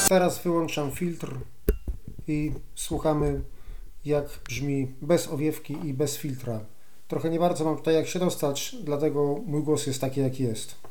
Teraz wyłączam filtr i słuchamy, jak brzmi bez owiewki i bez filtra. Trochę nie bardzo mam tutaj jak się dostać, dlatego mój głos jest taki, jaki jest.